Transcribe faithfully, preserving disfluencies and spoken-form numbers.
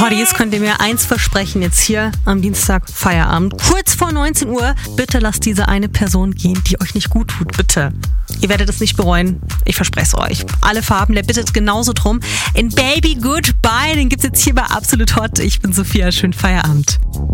Hotties, könnt ihr mir eins versprechen, jetzt hier am Dienstag Feierabend, kurz vor neunzehn Uhr, bitte lasst diese eine Person gehen, die euch nicht gut tut, bitte. Ihr werdet es nicht bereuen, ich verspreche es euch. Alle Farben, der bittet genauso drum. In Baby Goodbye, den gibt's jetzt hier bei Absolut Hot. Ich bin Sophia, schönen Feierabend.